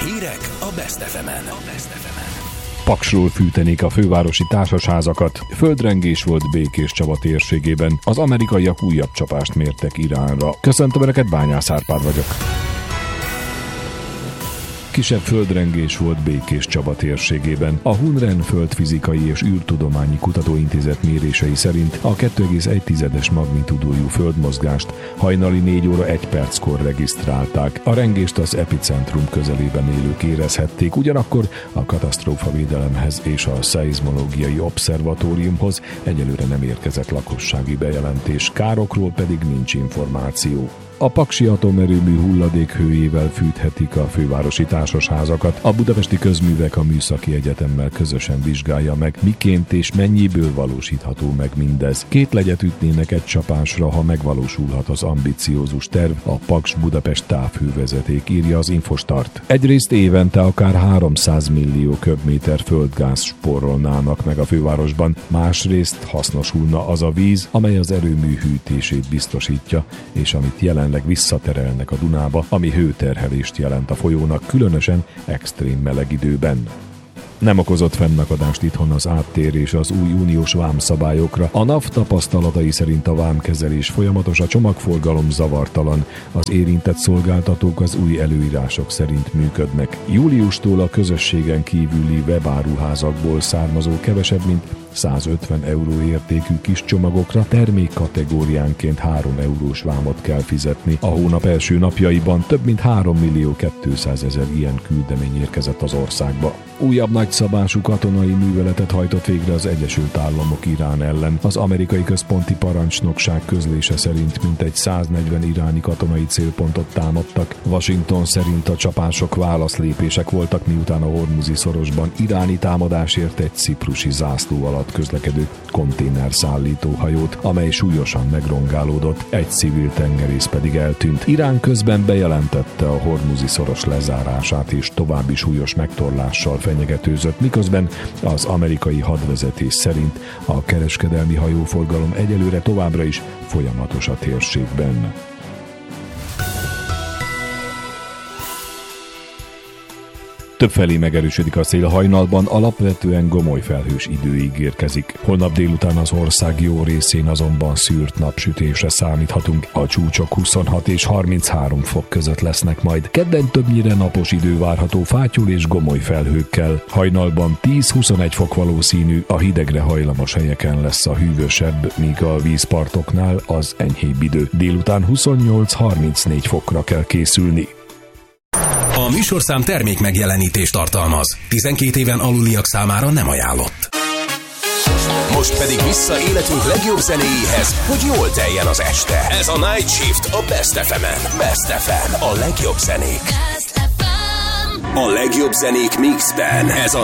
Hírek a Best FM-en. Paksról fűtenék a fővárosi társasházakat. Földrengés volt Békéscsaba térségében. Az amerikaiak újabb csapást mértek Iránra. Köszöntöm Önöket, Bányász Árpád vagyok. Kisebb földrengés volt Békéscsaba térségében. A Hunren Földfizikai és űrtudományi kutatóintézet mérései szerint a 2,1-es magnitúdójú földmozgást hajnali 4 óra 1 perckor regisztrálták. A rengést az epicentrum közelében élők érezhették, ugyanakkor a katasztrófavédelemhez és a szeizmológiai obszervatóriumhoz egyelőre nem érkezett lakossági bejelentés, károkról pedig nincs információ. A paksi atomerőmű hulladékhőjével fűthetik a fővárosi társasházakat. A Budapesti Közművek a Műszaki Egyetemmel közösen vizsgálja meg, miként és mennyiből valósítható meg mindez. 2 legyet ütnének egy csapásra, ha megvalósulhat az ambiciózus terv, a Paks-Budapest távhővezeték, írja az Infostart. Egyrészt évente akár 300 millió köbméter földgáz spórolnának meg a fővárosban, másrészt hasznosulna az a víz, amely az erőmű hűtését biztosítja, és amit jelenleg visszaterelnek a Dunába, ami hőterhelést jelent a folyónak, különösen extrém meleg időben. Nem okozott fennakadást itthon az áttérés az új uniós vámszabályokra. A NAV tapasztalatai szerint a vámkezelés folyamatos, a csomagforgalom zavartalan. Az érintett szolgáltatók az új előírások szerint működnek. Júliustól a közösségen kívüli webáruházakból származó kevesebb, mint 150 euró értékű kis csomagokra termékkategóriánként 3 eurós vámot kell fizetni. A hónap első napjaiban több mint 3.200.000 ilyen küldemény érkezett az országba. Újabb nagyszabású katonai műveletet hajtott végre az Egyesült Államok Irán ellen. Az amerikai központi parancsnokság közlése szerint mintegy 140 iráni katonai célpontot támadtak. Washington szerint a csapások válaszlépések voltak, miután a Hormuzi szorosban iráni támadásért egy ciprusi zászló alatt közlekedő konténerszállítóhajót, amely súlyosan megrongálódott, egy civil tengerész pedig eltűnt. Irán közben bejelentette a Hormuzi szoros lezárását és további súlyos megtorlással fenyegetőzött, miközben az amerikai hadvezetés szerint a kereskedelmi hajóforgalom egyelőre továbbra is folyamatos a térségben. Többfelé megerősödik a szél, hajnalban alapvetően gomoly felhős idő ígérkezik. Holnap délután az ország jó részén azonban szűrt napsütésre számíthatunk. A csúcsok 26 és 33 fok között lesznek majd. Kedden többnyire napos idő várható fátyol és gomoly felhőkkel. Hajnalban 10-21 fok valószínű, a hidegre hajlamos helyeken lesz a hűvösebb, míg a vízpartoknál az enyhébb idő. Délután 28-34 fokra kell készülni. A műsorszám termék megjelenítést tartalmaz. 12 éven aluliak számára nem ajánlott. Most pedig vissza életünk legjobb zenéjéhez, hogy jól teljen az este. Ez a Night Shift a Best FM-en. Best FM, a legjobb zenék. A legjobb zenék mixben. Ez a